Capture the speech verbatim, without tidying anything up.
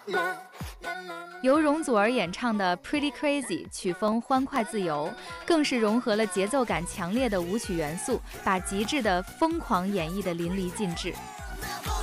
由容祖儿演唱的 Pretty Crazy 曲风欢快自由，更是融合了节奏感强烈的舞曲元素，把极致的疯狂演绎得淋漓尽致。